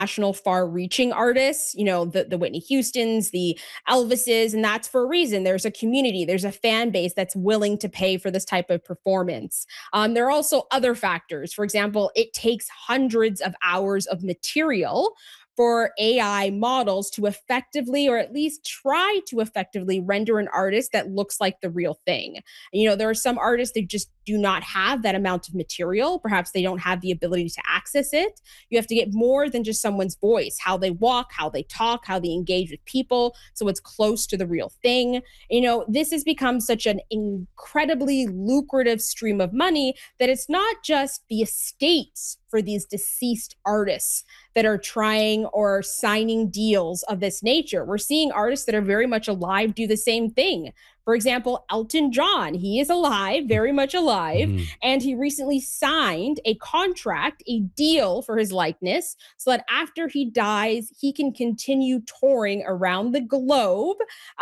national far-reaching artists, the Whitney Houstons, the Elvises, and that's for a reason. There's a community, there's a fan base that's willing to pay for this type of performance. There are also other factors. For example, it takes hundreds of hours of material for AI models to effectively, or at least try to effectively, render an artist that looks like the real thing. There are some artists that just do not have that amount of material. Perhaps they don't have the ability to access it. You have to get more than just someone's voice, how they walk, how they talk, how they engage with people. So it's close to the real thing. This has become such an incredibly lucrative stream of money that it's not just the estates for these deceased artists that are trying or signing deals of this nature. We're seeing artists that are very much alive do the same thing. For example, Elton John, he is alive, very much alive, and he recently signed a contract, a deal for his likeness, so that after he dies, he can continue touring around the globe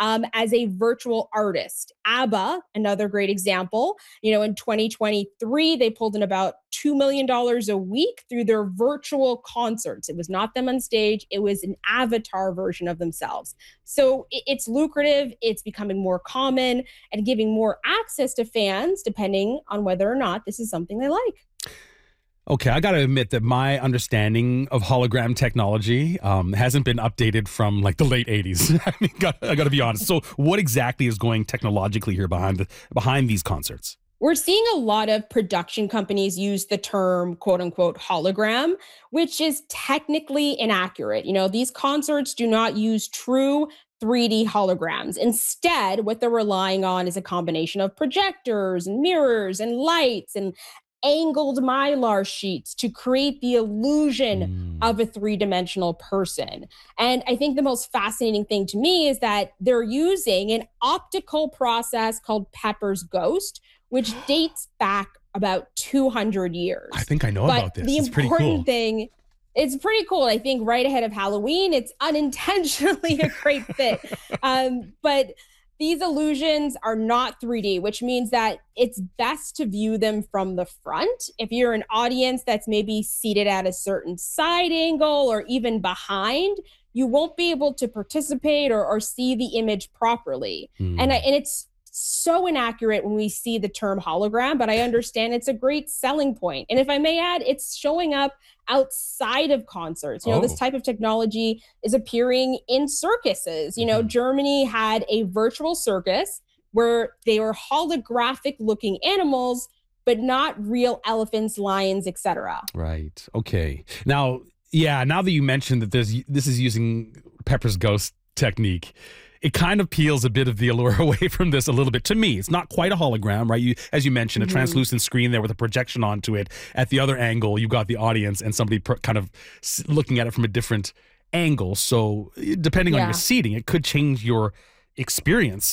as a virtual artist. ABBA, another great example, in 2023, they pulled in about $2 million a week through their virtual concerts. It was not them on stage, it was an avatar version of themselves. So it's lucrative, it's becoming more common and giving more access to fans, depending on whether or not this is something they like. Okay, I got to admit that my understanding of hologram technology hasn't been updated from like the late 80s. I got to be honest. So what exactly is going technologically here behind these concerts? We're seeing a lot of production companies use the term quote unquote hologram, which is technically inaccurate. These concerts do not use true 3D holograms. Instead, what they're relying on is a combination of projectors and mirrors and lights and angled mylar sheets to create the illusion of a three-dimensional person. And I think the most fascinating thing to me is that they're using an optical process called Pepper's Ghost, which dates back about 200 years. I think I know about this. It's pretty cool. It's pretty cool. I think right ahead of Halloween, it's unintentionally a great fit. But these illusions are not 3D, which means that it's best to view them from the front. If you're an audience that's maybe seated at a certain side angle or even behind, you won't be able to participate or see the image properly. And it's so inaccurate when we see the term hologram, but I understand it's a great selling point. And if I may add, it's showing up outside of concerts. This type of technology is appearing in circuses. Germany had a virtual circus where they were holographic looking animals, but not real elephants, lions, etc. Right. Okay. Now that you mentioned that this is using Pepper's Ghost technique, it kind of peels a bit of the allure away from this a little bit. To me, it's not quite a hologram, right? As you mentioned, a translucent screen there with a projection onto it. At the other angle, you've got the audience and somebody kind of looking at it from a different angle. So depending on your seating, it could change your experience.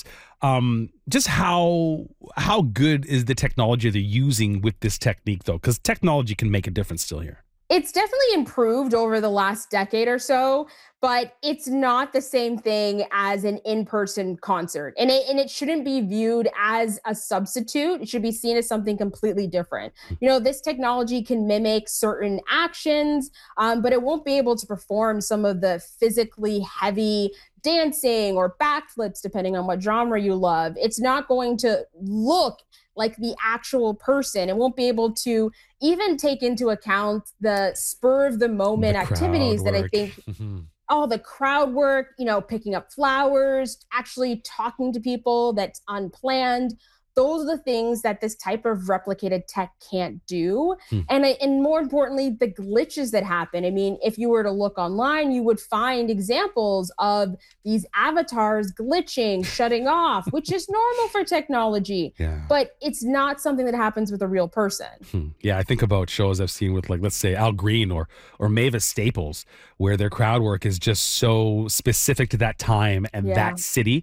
Just how good is the technology they're using with this technique, though? Because technology can make a difference still here. It's definitely improved over the last decade or so, but it's not the same thing as an in-person concert. And it shouldn't be viewed as a substitute. It should be seen as something completely different. This technology can mimic certain actions, but it won't be able to perform some of the physically heavy dancing or backflips, depending on what genre you love. It's not going to look like the actual person. It won't be able to even take into account the spur of the moment activities that I think, the crowd work, picking up flowers, actually talking to people that's unplanned. Those are the things that this type of replicated tech can't do. And more importantly, the glitches that happen. I mean, if you were to look online, you would find examples of these avatars glitching, shutting off, which is normal for technology. But it's not something that happens with a real person. Yeah, I think about shows I've seen with, like, let's say Al Green or Mavis Staples, where their crowd work is just so specific to that time and that city.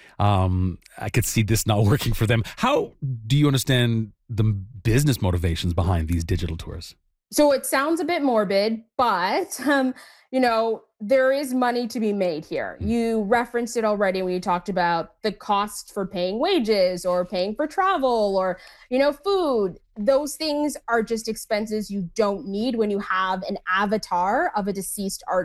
I could see this not working for them. How do you understand the business motivations behind these digital tours? So it sounds a bit morbid, but there is money to be made here. You referenced it already when you talked about the cost for paying wages or paying for travel or, food. Those things are just expenses you don't need when you have an avatar of a deceased artist